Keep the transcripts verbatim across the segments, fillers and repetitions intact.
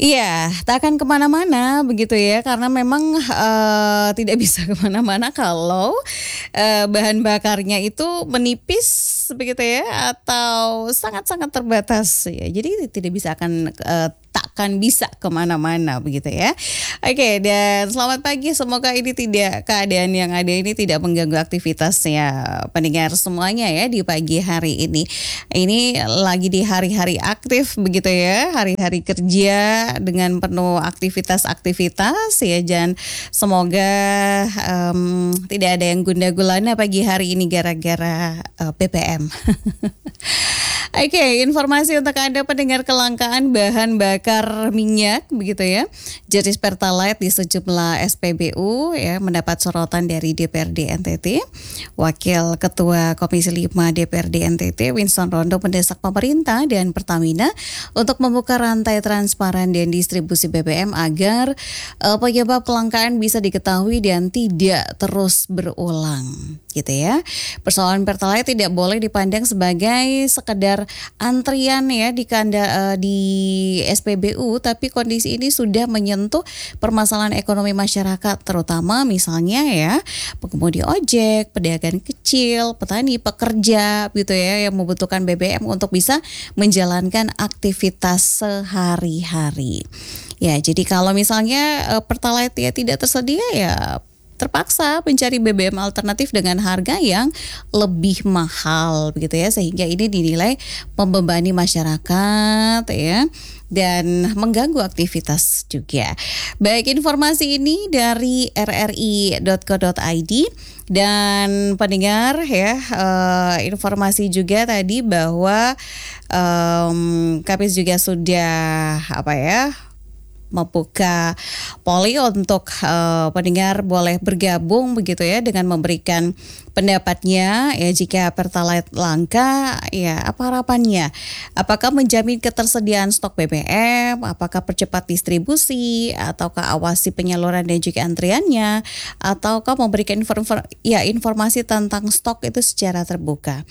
Iya, tak akan kemana-mana begitu ya, karena memang eh, tidak bisa kemana-mana kalau eh, bahan bakarnya itu menipis begitu ya, atau sangat-sangat terbatas ya. Jadi tidak bisa akan eh, takkan bisa kemana-mana begitu ya. Oke, dan selamat pagi. Semoga ini tidak keadaan yang ada ini tidak mengganggu aktivitasnya pendengar semuanya ya di pagi hari ini. Ini lagi di hari-hari aktif begitu ya, hari-hari kerja dengan penuh aktivitas-aktivitas ya, dan semoga em, tidak ada yang gundah gulana pagi hari ini gara-gara eh, B B M. Oke, informasi untuk Anda pendengar, kelangkaan bahan bakar minyak begitu ya. Jenis Pertalite di sejumlah S P B U ya mendapat sorotan dari D P R D N T T. Wakil Ketua Komisi lima D P R D N T T Winston Rondo mendesak pemerintah dan Pertamina untuk membuka rantai transparan dan distribusi B B M agar uh, penyebab kelangkaan bisa diketahui dan tidak terus berulang gitu ya. Persoalan Pertalite tidak boleh dipandang sebagai sekedar antrian ya di kanda, uh, di S P B U, tapi kondisi ini sudah menyentuh permasalahan ekonomi masyarakat, terutama misalnya ya pengemudi ojek, pedagang kecil, petani, pekerja gitu ya yang membutuhkan B B M untuk bisa menjalankan aktivitas sehari-hari. Ya, jadi kalau misalnya uh, Pertalite ya tidak tersedia ya terpaksa mencari B B M alternatif dengan harga yang lebih mahal begitu ya, sehingga ini dinilai membebani masyarakat ya dan mengganggu aktivitas juga. Baik, informasi ini dari r r i dot co dot i d. Dan pendengar ya, uh, informasi juga tadi bahwa um, K P S juga sudah apa ya membuka poli untuk uh, pendengar boleh bergabung begitu ya dengan memberikan pendapatnya ya jika Pertalite langka ya apa harapannya, apakah menjamin ketersediaan stok B B M, apakah percepat distribusi, ataukah awasi penyaluran dan juga antriannya, ataukah memberikan inform- ya informasi tentang stok itu secara terbuka.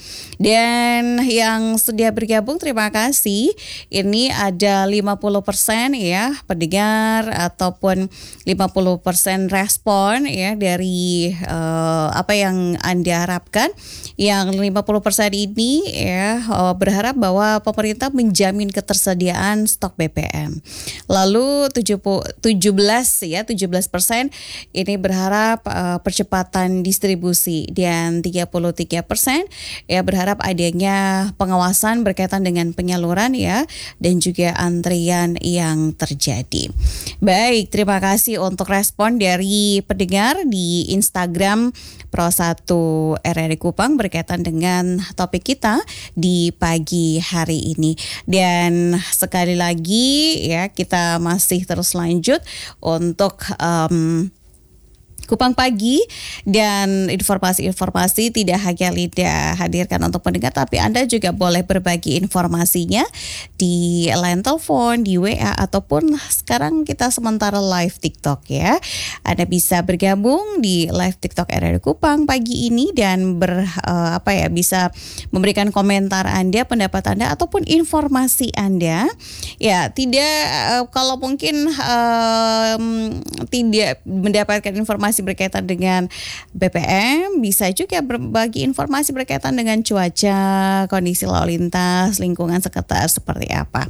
Dan yang sedia bergabung terima kasih, ini ada lima puluh persen ya pendengar ataupun lima puluh persen respon ya dari uh, apa yang Anda harapkan. Yang lima puluh persen ini ya berharap bahwa pemerintah menjamin ketersediaan stok B B M. Lalu tujuh belas ya tujuh belas persen ini berharap uh, percepatan distribusi, dan tiga puluh tiga persen ya berharap adanya pengawasan berkaitan dengan penyaluran ya dan juga antrian yang terjadi. Baik, terima kasih untuk respon dari pendengar di Instagram Pro satu R R I Kupang berkaitan dengan topik kita di pagi hari ini. Dan sekali lagi ya kita masih terus lanjut untuk um, Kupang Pagi, dan informasi-informasi tidak hanya Lida hadirkan untuk pendengar, tapi Anda juga boleh berbagi informasinya di line telepon, di W A, ataupun sekarang kita sementara live TikTok ya. Anda bisa bergabung di live TikTok R R I Kupang pagi ini dan ber uh, apa ya bisa memberikan komentar Anda, pendapat Anda ataupun informasi Anda. Ya, tidak uh, kalau mungkin uh, tidak mendapatkan informasi berkaitan dengan B P M, bisa juga berbagi informasi berkaitan dengan cuaca, kondisi lalu lintas, lingkungan sekitar seperti apa.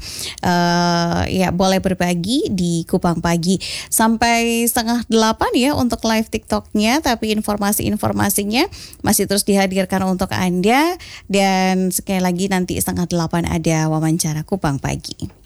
Uh, ya boleh berbagi di Kupang Pagi sampai setengah delapan ya untuk live TikToknya, tapi informasi-informasinya masih terus dihadirkan untuk Anda, dan sekali lagi nanti setengah delapan ada wawancara Kupang Pagi.